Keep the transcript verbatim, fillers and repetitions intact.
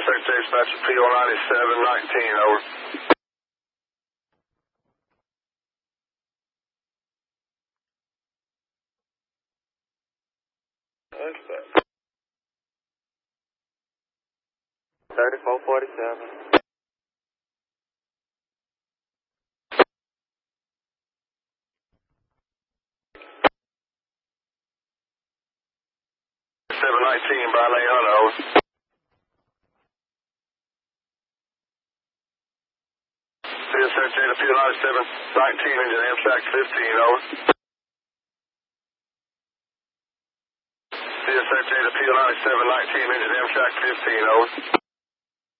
Search dispatch P O ninety-seven nineteen, over. thirty-four forty-seven. seven nineteen by Lane Hunter, over. C S search data P O ninety-seven nineteen, engine Amtrak fifteen, over. C S search data P O ninety-seven nineteen, engine Amtrak fifteen, over.